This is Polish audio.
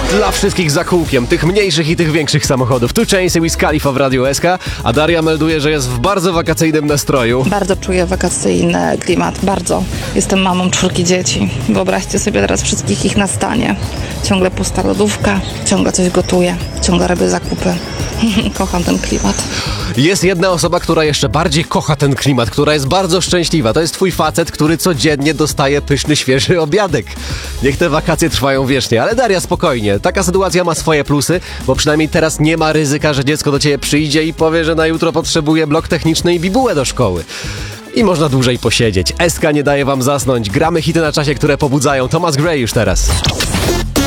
Dla wszystkich za kółkiem, tych mniejszych i tych większych samochodów. Tu Chainsy, Wiz Khalifa w Radiu SK, a Daria melduje, że jest w bardzo wakacyjnym nastroju. Bardzo czuję wakacyjny klimat, bardzo. Jestem mamą 4 dzieci. Wyobraźcie sobie teraz wszystkich ich na stanie. Ciągle pusta lodówka, ciągle coś gotuję, ciągle robię zakupy. Kocham ten klimat. Jest jedna osoba, która jeszcze bardziej kocha ten klimat, która jest bardzo szczęśliwa. To jest twój facet, który codziennie dostaje pyszny, świeży obiadek. Niech te wakacje trwają wiecznie, ale Daria, spokojnie. Taka sytuacja ma swoje plusy, bo przynajmniej teraz nie ma ryzyka, że dziecko do ciebie przyjdzie i powie, że na jutro potrzebuje blok techniczny i bibułę do szkoły. I można dłużej posiedzieć. SK nie daje wam zasnąć. Gramy hity na czasie, które pobudzają. Thomas Gray już teraz.